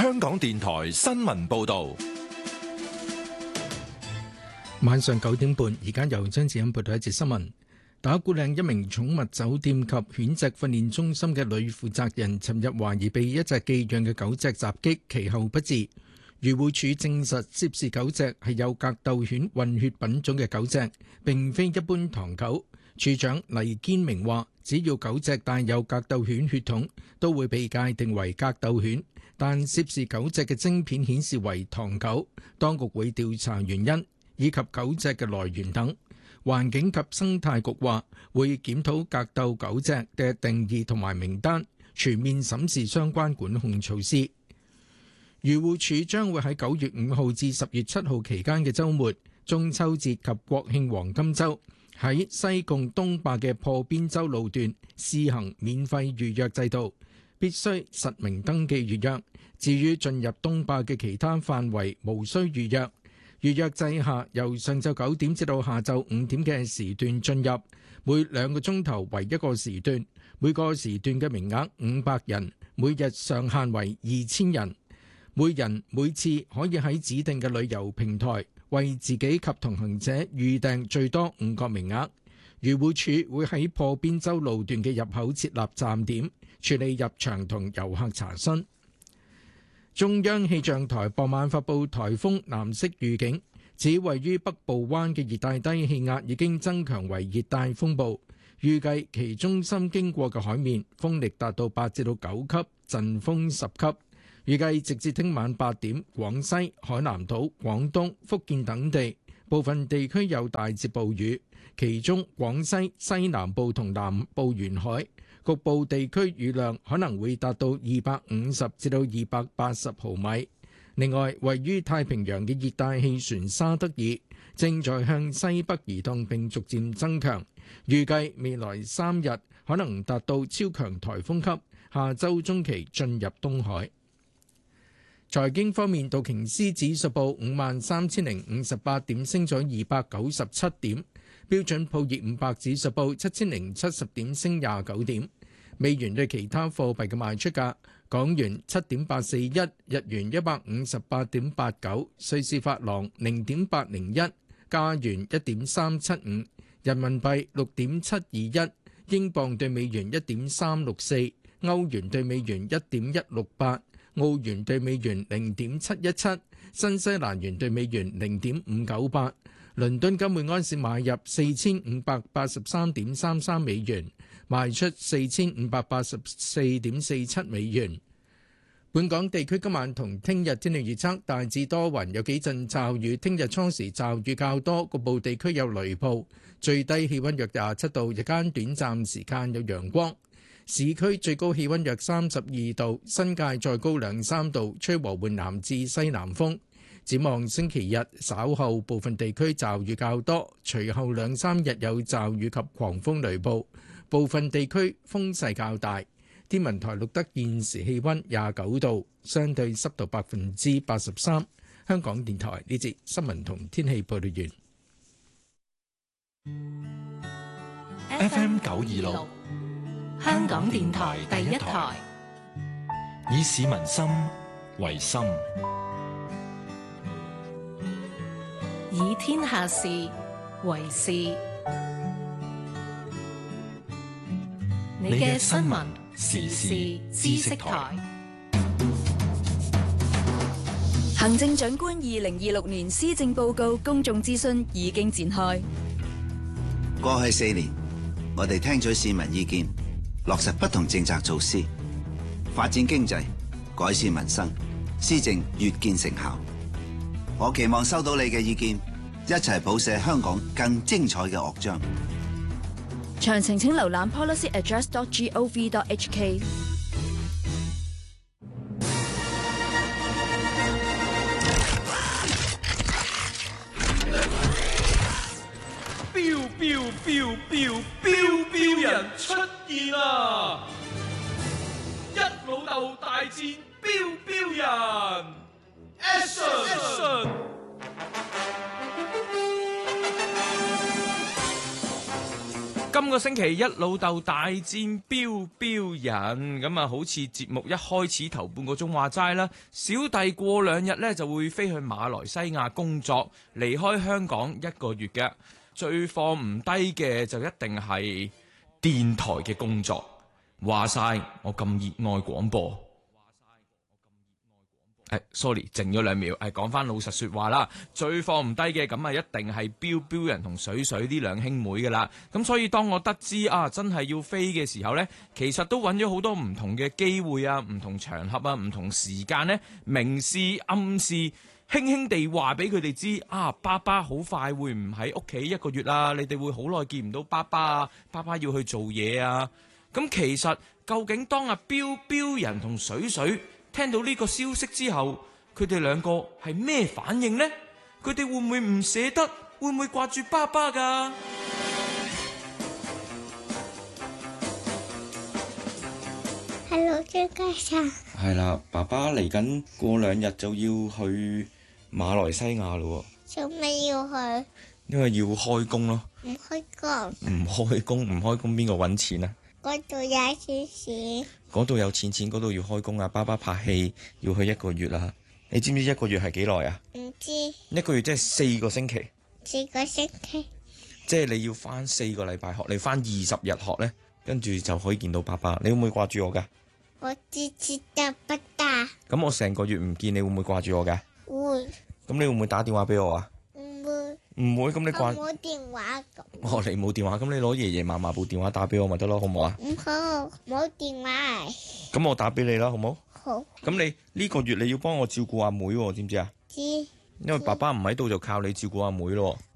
香港電台新聞報道。 晚上9點半，而家由張子欣報道一節新聞。打鼓嶺一名寵物酒店及犬隻訓練中心嘅女負責人，尋日懷疑被一隻寄養嘅狗隻襲擊，其後不治。漁護署證實涉事狗隻係有格鬥犬混血品種嘅狗隻，並非一般唐狗。署長黎堅明話，只要狗隻帶有格鬥犬血統，都會被界定為格鬥犬。但涉事狗隻嘅晶片顯示為唐狗，當局會調查原因以及狗隻嘅來源等。環境及生態局話會檢討格鬥狗隻嘅定義同埋名單，全面審視相關管控措施。漁護署將會喺9月5號至10月7號期間嘅週末、中秋節及國慶黃金週，喺西貢東壩嘅破邊洲路段試行免費預約制度，必須實名登記預約。至於進入東壩嘅其他範圍，無需預約。預約制下，由上晝9點至到下晝5點嘅時段進入，每2個鐘頭為一個時段，每個時段嘅名額500人，每日上限為2000人。每人每次可以喺指定嘅旅遊平台為自己及同行者預訂最多5個名額。漁護署會喺破邊洲路段嘅入口設立站點，處理入場同遊客查詢。中央氣象台傍晚發布颱風藍色預警，指位於北部灣嘅熱帶低氣壓已經增強為熱帶風暴，預計其中心經過嘅海面風力達到8至到9級，陣風10級。預計直至聽晚8點，廣西、海南島、廣東、福建等地部分地區有大至暴雨，其中廣西西南部同南部沿海局部地區雨量可能會達到250至到280毫米。另外，位於太平洋嘅熱帶氣旋沙德爾正在向西北移動並逐漸增強，預計未來3日可能達到超強颱風級，下週中期進入東海。財經方面，道瓊斯指數報53,058點，升咗297點；標準普爾500指數報7070點，升29點。美元對其他貨幣嘅賣出價：港元7.841，日元158.89，瑞士法郎0.801，加元1.375，人民幣6.721，英鎊對美元1.364，歐元對美元1.168。澳元對美元0.717，新西蘭元對美元0.598，倫敦金每安士買入4583.33美元，賣出4584.47美元。本港地區今晚同聽日天氣預測大致多雲，有幾陣驟雨，聽日初時驟雨較多，局部地區有雷暴，最低氣溫約27度，日間短暫時間有陽光。市區最高氣溫約32度，新界再高2-3度，吹和緩南至西南風。展望星期日稍後部分地區驟雨較多，隨後2-3日有驟雨及狂風雷暴，部分地區風勢較大。天文台錄得現時氣溫29度，相對濕度83%。香港電台呢節新聞同天氣報道完。FM 926。 香港電台第一台， 以市民心為心， 以天下事為事。你嘅新聞時事知識台。 行政長官2026年施政報告公眾諮詢已經展開。 過去4年，我哋聽取市民意見，落實不同政策措施，發展經濟，改善民生，施政越見成效。我期望收到你嘅意見，一齊譜寫香港更精彩嘅樂章。 詳情請瀏覽 policyaddress.gov.hk。 標人出現啦！一老豆大戰標人 ，Action！ 今個個星期一老豆大戰標標人，咁啊好似節目一開始頭半個鐘話齋啦，小弟過2日呢就會飛去馬來西亞工作，離開香港1個月嘅。最放唔低嘅就一定係電台嘅工作。話晒我咁熱愛廣播。sorry， 靜咗2秒，講翻老實說話啦。最放唔低嘅咁啊，一定係標標人同水水呢兩兄妹噶啦。咁所以當我得知真係要飛嘅時候呢，其實都揾咗好多唔同嘅機會啊，唔同場合啊，唔同時間呢，明示暗示，輕輕地話俾佢哋知爸爸好快會唔喺屋企1個月啦，你哋會好耐見唔到爸爸啊，爸爸要去做嘢啊。咁其實究竟當阿標標人同水水聽到呢個消息之後，佢哋2個係咩反應呢？佢哋會唔會唔捨得？會唔會掛住爸爸㗎 ？Hello， 張家生。係啦， 爸爸嚟緊過2日就要去馬來西亞咯。 做咩要去？ 因為要開工咯。 唔開工？ 唔開工邊個揾錢啊？ 嗰度有錢。 嗰度有錢，嗰度要開工啊！爸爸拍戲要去1個月啦。你知唔知1個月係幾耐啊？ 唔知。 1個月即係4個星期。 4個星期。 即係你要返4個禮拜學，你返20日學呢，跟住就可以見到爸爸。你會唔會掛住我㗎？ 我知得不得。 咁我成個月唔見，你會唔會掛住我㗎？ 會。 咁你會唔會打電話俾我啊？ 唔會。 唔會，咁你掛？ 我冇電話咁。 你冇電話，咁你攞爺爺嫲嫲部電話打俾我咪得咯，好唔好啊？ 唔好，冇電話。 咁我打俾你啦，好唔好？ 好。 咁你呢個月你要幫我照顧阿妹喎，知唔知啊？ 知。 因為爸爸唔喺度，就靠你照顧阿妹咯。